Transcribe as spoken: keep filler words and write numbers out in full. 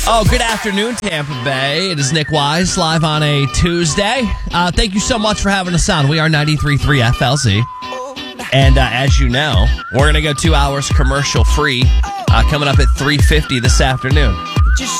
Oh, good afternoon, Tampa Bay. It is Nick Wise, live on a Tuesday. Uh, thank you so much for having us on. We are ninety-three point three F L Z. And uh, as you know, we're going to go two hours commercial free uh, coming up at three fifty this afternoon.